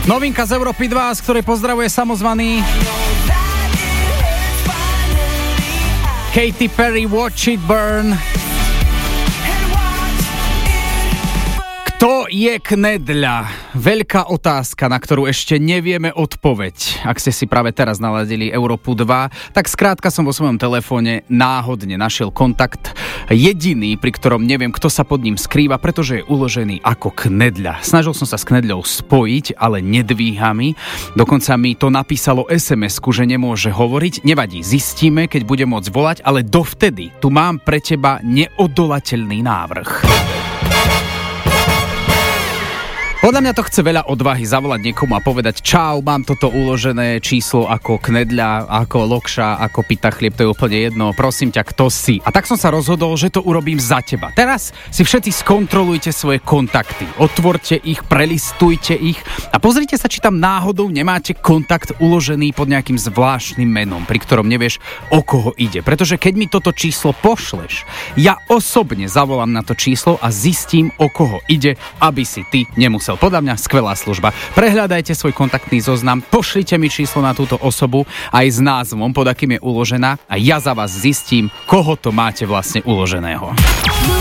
Novinka z Európy 2, z ktorej pozdravuje samozvaný Katy Perry, Watch It Burn. Kto je knedľa? Veľká otázka, na ktorú ešte nevieme odpoveď. Ak ste si práve teraz naladili Európu 2, tak skrátka som vo svojom telefóne náhodne našiel kontakt jediný, pri ktorom neviem, kto sa pod ním skrýva, pretože je uložený ako knedľa. Snažil som sa s knedľou spojiť, ale nedvíha mi. Dokonca mi to napísalo SMS-ku, že nemôže hovoriť. Nevadí, zistíme, keď bude môcť volať, ale dovtedy tu mám pre teba neodolateľný návrh. Podľa mňa to chce veľa odvahy zavolať niekomu a povedať čau, mám toto uložené číslo ako knedľa, ako lokša, ako pita chlieb, to je úplne jedno, prosím ťa, kto si? A tak som sa rozhodol, že to urobím za teba. Teraz si všetci skontrolujte svoje kontakty, otvorte ich, prelistujte ich a pozrite sa, či tam náhodou nemáte kontakt uložený pod nejakým zvláštnym menom, pri ktorom nevieš, o koho ide. Pretože keď mi toto číslo pošleš, ja osobne zavolám na to číslo a zistím, o koho ide, aby si ty nemusel. Podľa mňa skvelá služba. Prehľadajte svoj kontaktný zoznam, pošlite mi číslo na túto osobu aj s názvom, pod akým je uložená a ja za vás zistím, koho to máte vlastne uloženého.